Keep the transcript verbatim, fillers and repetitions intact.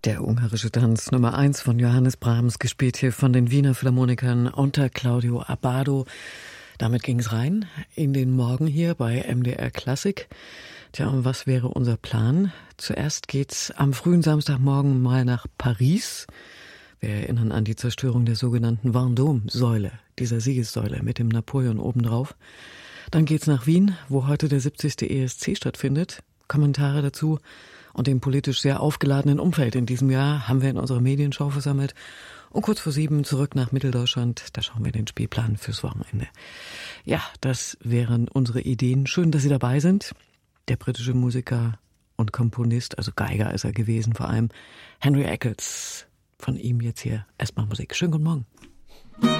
Der ungarische Tanz Nummer eins von Johannes Brahms, gespielt hier von den Wiener Philharmonikern unter Claudio Abbado. Damit ging's rein in den Morgen hier bei M D R Klassik. Tja, und was wäre unser Plan? Zuerst geht's am frühen Samstagmorgen mal nach Paris. Wir erinnern an die Zerstörung der sogenannten Vendôme-Säule, dieser Siegessäule mit dem Napoleon obendrauf. Dann geht's nach Wien, wo heute der siebzigste E S C stattfindet. Kommentare dazu und dem politisch sehr aufgeladenen Umfeld in diesem Jahr haben wir in unserer Medienschau versammelt. Und kurz vor sieben zurück nach Mitteldeutschland, da schauen wir den Spielplan fürs Wochenende. Ja, das wären unsere Ideen. Schön, dass Sie dabei sind. Der britische Musiker und Komponist, also Geiger ist er gewesen vor allem, Henry Eccles. Von ihm jetzt hier erstmal Musik. Schönen guten Morgen.